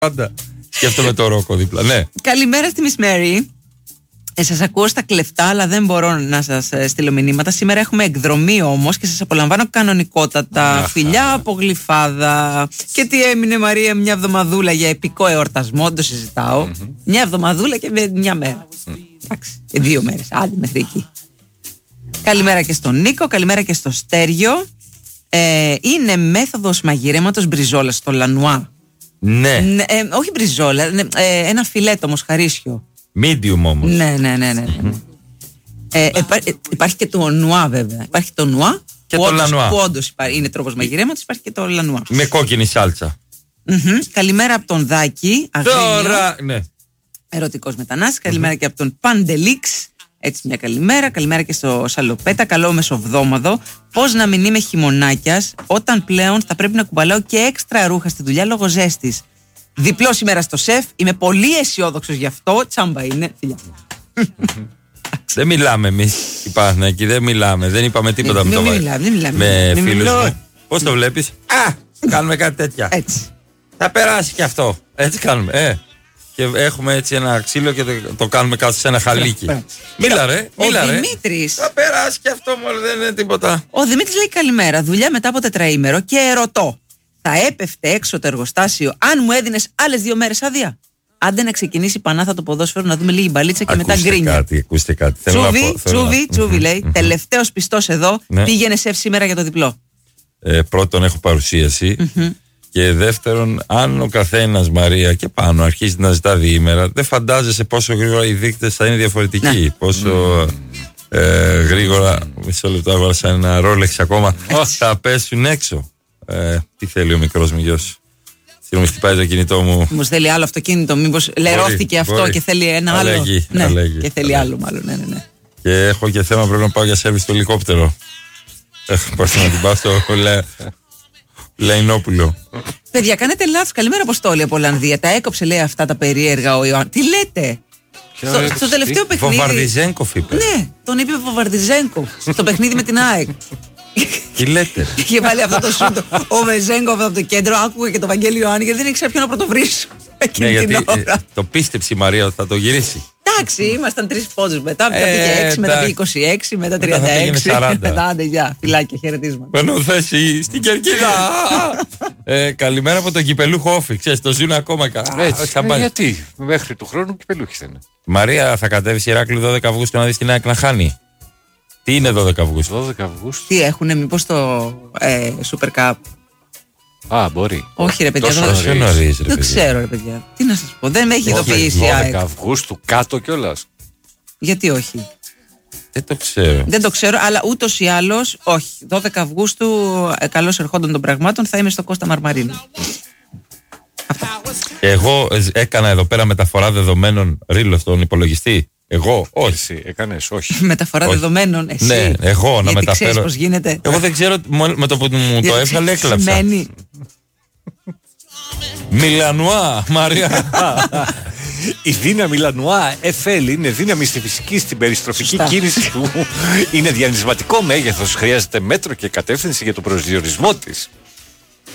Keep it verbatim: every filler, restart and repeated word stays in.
Πάντα σκέφτομαι το Ρόκο δίπλα. Ναι. Καλημέρα στη Miss Mary. Ε, σας ακούω στα κλεφτά, αλλά δεν μπορώ να σας ε, στείλω μηνύματα. Σήμερα έχουμε εκδρομή όμως και σας απολαμβάνω κανονικότατα. Αχα. Φιλιά από Γλυφάδα. Και τι έμεινε, Μαρία, μια εβδομαδούλα για επικό εορτασμό. Δεν το συζητάω. Mm-hmm. Μια εβδομαδούλα και μια μέρα. Mm. Εντάξει, δύο μέρες. Άντε μέχρι εκεί. Καλημέρα και στον Νίκο, καλημέρα και στο Στέργιο. Ε, είναι μέθοδος μαγειρέματος μπριζόλα στο Λανουά. Ναι. Ε, όχι μπριζόλα, ε, ένα φιλέτο όμως, χαρίσιο. Medium όμως. Ναι, ναι, ναι, ναι, ναι. Ε, υπά, ε, υπάρχει και το νουά βέβαια. Υπάρχει το νουά και που το όντως, λανουά. Που όντως είναι τρόπος μαγειρέματος. Υπάρχει και το λανουά. Με κόκκινη σάλτσα. Mm-hmm. Καλημέρα από τον Δάκη. Τώρα, ναι. Ερωτικός μετανάστης. Καλημέρα mm-hmm. και από τον Παντελίξ. Έτσι μια καλημέρα. Καλημέρα και στο Σαλοπέτα. Καλό μεσοβδόμαδο. Πώς να μην είμαι χειμωνάκιας όταν πλέον θα πρέπει να κουμπαλάω και έξτρα ρούχα στη δουλειά λόγω ζέστης. Διπλό σήμερα στο σεφ. Είμαι πολύ αισιόδοξος γι' αυτό. Τσάμπα είναι. Φιλιά. Δεν μιλάμε εμείς οι Παναθηναϊκοί. Δεν μιλάμε. Δεν είπαμε τίποτα με το με φίλους μου. Πώς το βλέπεις? Α! Κάνουμε κάτι τέτοια. Έτσι. Θα περάσει και αυτό. Έτσι κάνουμε. Ε. Και έχουμε έτσι ένα ξύλο και το, το κάνουμε κάτω σε ένα χαλίκι. Μίλα ρε, μίλα ρε. Ο Δημήτρης. Θα περάσει και αυτό, μόνο δεν είναι τίποτα. Ο Δημήτρης λέει καλημέρα. Δουλειά μετά από τετραήμερο και ρωτώ. Θα έπεφτε έξω το εργοστάσιο αν μου έδινες άλλες δύο μέρες άδεια? Άντε να ξεκινήσει πανάθα το ποδόσφαιρο, να δούμε λίγη μπαλίτσα και ακούστε μετά γκρίνια. Κάτι, ακούστε κάτι. Τσούβι, τσούβι, τσούβι λέει. Mm-hmm. Τελευταίος πιστός εδώ. Ναι. Πήγαινε σεφ σήμερα για το διπλό. Ε, πρώτον, έχω παρουσίαση. Mm-hmm. Και δεύτερον, αν ο καθένας, Μαρία, και πάνω αρχίζει να ζητά διήμερα, δεν φαντάζεσαι πόσο γρήγορα οι δείκτες θα είναι διαφορετικοί. Ναι. Πόσο mm. ε, γρήγορα, μισό λεπτό, αγόρασα ένα ρόλεξ ακόμα, θα πέσουν έξω. Ε, τι θέλει ο μικρός μου γιος? Μου χτυπάει το κινητό μου. Μου θέλει άλλο αυτοκίνητο, μήπως λερώθηκε αυτό μπορεί. Και θέλει ένα άλλο. Αλέγει, ναι, αλέγει, και θέλει αλέγει. άλλο, μάλλον. Ναι, ναι, ναι. Και έχω και θέμα, πρέπει να πάω για σέρβις στο ελικόπτερο. Έχω πάρει να την πάω στο Λε... Λαϊνόπουλο. Παιδιά, κάνετε λάθος. Καλημέρα, Αποστόλη από Ολλανδία. Τα έκοψε, λέει, αυτά τα περίεργα ο Ιωάννη. Τι λέτε? Στο, στο τελευταίο παιχνίδι. Βοβαρδιζένκοφ είπε. Ναι, τον είπε Βοβαρδιζένκοφ. Στο παιχνίδι με την ΑΕΚ. Τι λέτε? Είχε βάλει αυτό το σούτο. Ο Βεζέγκοφ από το κέντρο, άκουγε και το Βαγγέλη Ιωάννη γιατί δεν ήξερα ποιον να πρωτοβρίσω. Ναι, γιατί ε, το πίστεψε η Μαρία ότι θα το γυρίσει. Εντάξει, ήμασταν τρεις πόντους μετά. Μετά πήγε έξι, μετά πήγε είκοσι έξι, μετά τριάντα έξι. Μετά άντε, γεια, φυλάκια, χαιρετίσματα. Παίρνω θέση στην Κερκίδα. ε, καλημέρα από τον κυπελούχο Όφη. Ξέρεις, το ζουν ακόμα καλά. Έτσι, ε, γιατί, μέχρι του χρόνου κυπελούχοι θα είναι. Μαρία, θα κατέβει Ηράκλειο δώδεκα Αυγούστου να δει την ΑΕΚ να χάνει? Τι είναι δώδεκα Αυγούστου? δώδεκα Αυγούστου. Τι έχουνε, μήπως το ε, Super Cup? Α, μπορεί. Όχι, ρε παιδιά, τόσο δεν, νωρίς, ρε, δεν ξέρω, ρε παιδιά. Τι να σας πω, δεν με έχει ειδοποιήσει η ΑΕΚ. δώδεκα Αυγούστου κάτω κιόλας. Γιατί όχι? Δεν το ξέρω. Δεν το ξέρω, αλλά ούτως ή άλλως, όχι. δώδεκα Αυγούστου, ε, καλώς ερχόντων των πραγμάτων, θα είμαι στο Κώστα Μαρμαρίνου. Εγώ έκανα εδώ πέρα μεταφορά δεδομένων ρίλο στον υπολογιστή. Εγώ, όχι. Εσύ έκανες, όχι. Μεταφορά όχι. δεδομένων, εσύ. Ναι, εγώ να γιατί μεταφέρω. Ξέρεις πώς γίνεται. Εγώ δεν ξέρω, με το που μου το έβγαλε έκλαψα. Σημαίνει. Μιλανουά, Μαρία. Η δύναμη Λανουά εφ ελ είναι δύναμη στη φυσική, στην περιστροφική Σωστά. Κίνηση του. Είναι διανυσματικό μέγεθος. Χρειάζεται μέτρο και κατεύθυνση για τον προσδιορισμό της.